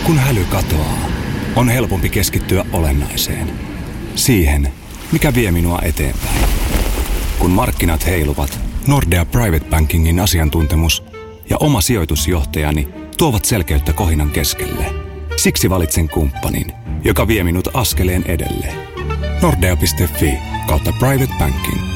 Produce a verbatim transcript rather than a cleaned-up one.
Kun häly katoaa, on helpompi keskittyä olennaiseen. Siihen, mikä vie minua eteenpäin. Kun markkinat heiluvat, Nordea Private Bankingin asiantuntemus ja oma sijoitusjohtajani tuovat selkeyttä kohinan keskelle. Siksi valitsen kumppanin, joka vie minut askeleen edelle. Nordea piste fi kautta private banking.